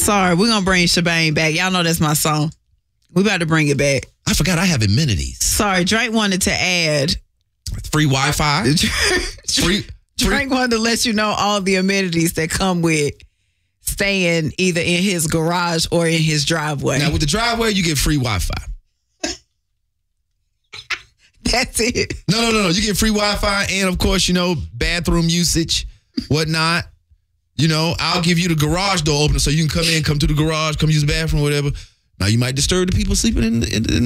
Sorry, we're going to bring Shebang back. Y'all know that's my song. We about to bring it back. I forgot I have amenities. Sorry, Drake wanted to add. Free Wi-Fi. Drake wanted to let you know all the amenities that come with staying either in his garage or in his driveway. Now, with the driveway, you get free Wi-Fi. That's it. No. You get free Wi-Fi and, of course, bathroom usage, whatnot. I'll give you the garage door opener so you can come in, come to the garage, come use the bathroom, whatever. Now, you might disturb the people sleeping in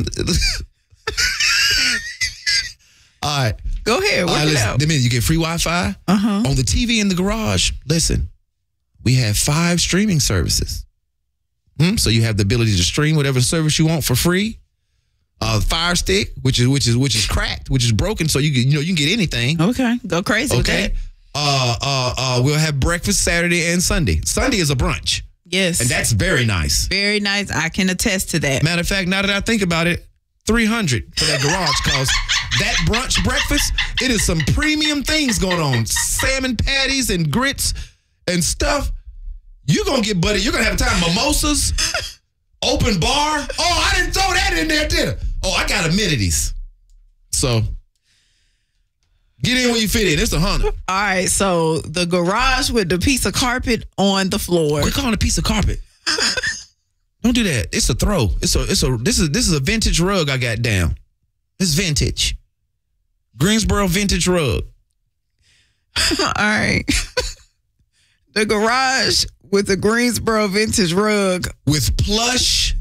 All right. Go ahead. Work it out. You get free Wi-Fi. On the TV in the garage, listen, we have 5 streaming services. So you have the ability to stream whatever service you want for free. Fire Stick, which is cracked, which is broken, so you can get anything. Okay, go crazy with that. We'll have breakfast Saturday and Sunday. Sunday is a brunch. Yes, and that's very nice. Very nice. I can attest to that. Matter of fact, now that I think about it, $300 for that garage cause that brunch breakfast. It is some premium things going on, salmon patties and grits and stuff. You're gonna get buddy. You're gonna have time. Mimosas, open bar. Oh, I didn't throw that in there, did I? Oh, I got amenities. So, get in when you fit in. It's $100. All right, so the garage with the piece of carpet on the floor. We're calling it a piece of carpet. Don't do that. It's a throw. This is a vintage rug I got down. It's vintage. Greensboro vintage rug. All right. The garage with the Greensboro vintage rug. With plush.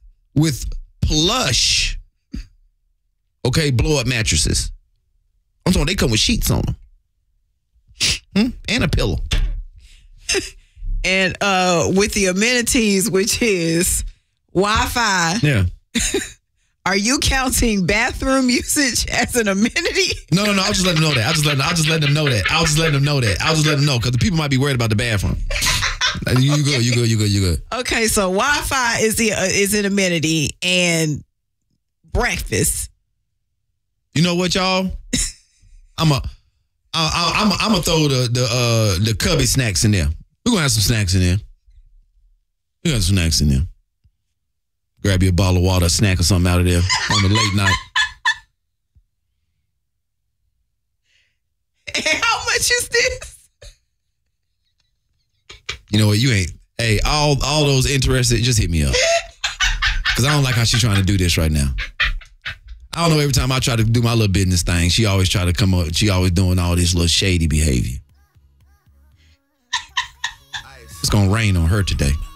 Okay, blow up mattresses. I'm talking they come with sheets on them. And a pillow. And with the amenities, which is Wi-Fi. Yeah. Are you counting bathroom usage as an amenity? No. I'll just let them know that. I'll just let them know because the people might be worried about the bathroom. You good. Okay, so Wi-Fi is an amenity and breakfast. You know what, y'all? I'm a throw the cubby snacks in there. We're gonna have some snacks in there. Grab you a bottle of water, a snack or something out of there on the late night. And how much is this? You know what? You ain't. Hey, all those interested, just hit me up. Because I don't like how she's trying to do this right now. I don't know, every time I try to do my little business thing, she always try to come up, she always doing all this little shady behavior. It's going to rain on her today.